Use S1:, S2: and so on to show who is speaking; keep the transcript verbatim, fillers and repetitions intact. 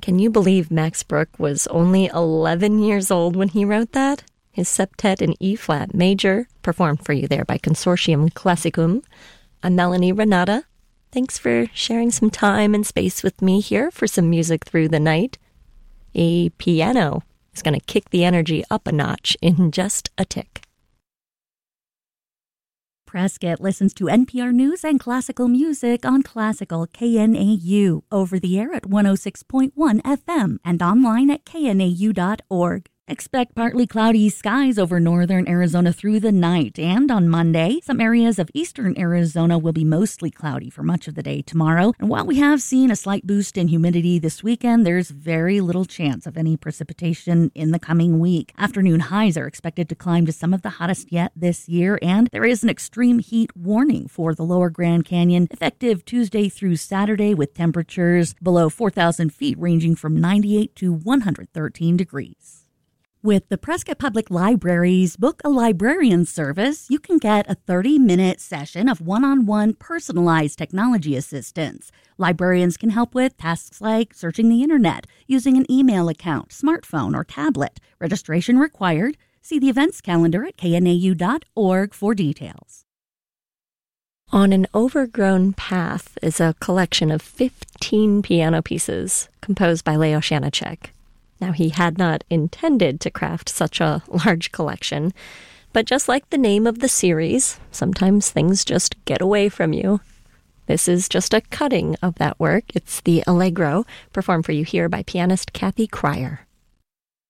S1: Can you believe Max Bruch was only eleven years old when he wrote that? His septet in E-flat major, performed for you there by Consortium Classicum. I'm Melanie Renata. Thanks for sharing some time and space with me here for some music through the night. A piano is going to kick the energy up a notch in just a tick.
S2: Prescott listens to N P R News and classical music on Classical K N A U, over the air at one oh six point one F M and online at K N A U dot org. Expect partly cloudy skies over northern Arizona through the night, and on Monday, some areas of eastern Arizona will be mostly cloudy for much of the day tomorrow. And while we have seen a slight boost in humidity this weekend, there's very little chance of any precipitation in the coming week. Afternoon highs are expected to climb to some of the hottest yet this year, and there is an extreme heat warning for the lower Grand Canyon, effective Tuesday through Saturday, with temperatures below four thousand feet ranging from ninety-eight to one hundred thirteen degrees. With the Prescott Public Library's Book a Librarian service, you can get a thirty-minute session of one-on-one personalized technology assistance. Librarians can help with tasks like searching the internet, using an email account, smartphone, or tablet. Registration required. See the events calendar at K N A U dot org for details.
S1: On an Overgrown Path is a collection of fifteen piano pieces composed by Leo Janáček. Now, he had not intended to craft such a large collection, but just like the name of the series, sometimes things just get away from you. This is just a cutting of that work. It's the Allegro, performed for you here by pianist Kathy Cryer.